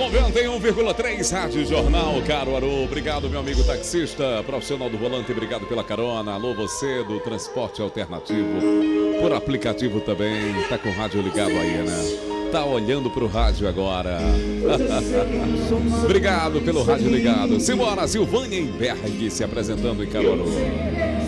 91,3 Rádio Jornal Caruaru. Obrigado, meu amigo taxista, profissional do volante, obrigado pela carona. Alô, você do transporte alternativo, por aplicativo também. Tá com o rádio ligado aí, né? Tá olhando pro rádio agora. Obrigado pelo rádio ligado. Simbora, Silvânia Imberg se apresentando em Caruaru.